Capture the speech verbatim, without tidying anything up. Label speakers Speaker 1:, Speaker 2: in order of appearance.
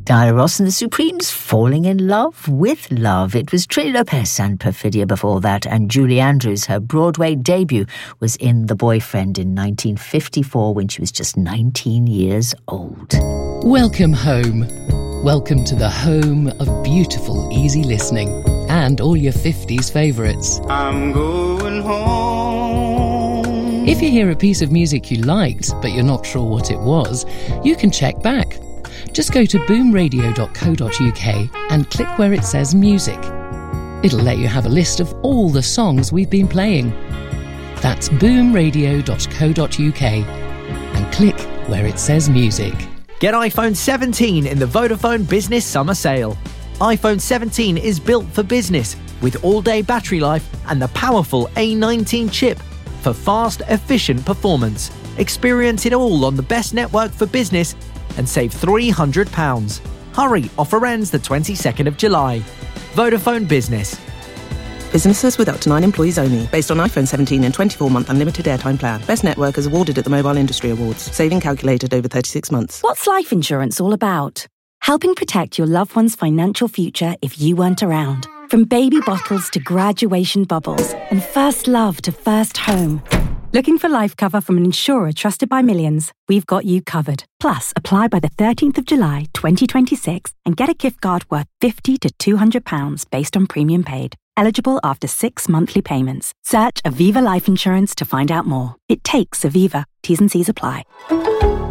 Speaker 1: Diana Ross and the Supremes falling in love with love. It was Trey Lopez and Perfidia before that, and Julie Andrews, her Broadway debut was in The Boyfriend in nineteen fifty-four when she was just nineteen years old.
Speaker 2: Welcome home. Welcome to the home of beautiful, easy listening and all your fifties favourites.
Speaker 3: I'm going home.
Speaker 2: If you hear a piece of music you liked, but you're not sure what it was, you can check back. Just go to boom radio dot co dot uk and click where it says music. It'll let you have a list of all the songs we've been playing. That's boom radio dot co dot uk and click where it says music.
Speaker 4: Get iPhone seventeen in the Vodafone Business Summer Sale. iPhone seventeen is built for business with all-day battery life and the powerful A nineteen chip for fast, efficient performance. Experience it all on the best network for business and save three hundred pounds. Hurry, offer ends the twenty-second of July. Vodafone Business.
Speaker 5: Businesses with up to nine employees only. Based on iPhone seventeen and twenty-four month unlimited airtime plan. Best network is awarded at the Mobile Industry Awards. Saving calculated over thirty-six months.
Speaker 6: What's life insurance all about? Helping protect your loved one's financial future if you weren't around. From baby bottles to graduation bubbles and first love to first home. Looking for life cover from an insurer trusted by millions? We've got you covered. Plus, apply by the thirteenth of July, twenty twenty-six and get a gift card worth fifty to two hundred pounds based on premium paid. Eligible after six monthly payments. Search Aviva Life Insurance to find out more. It takes Aviva. T's and C's apply.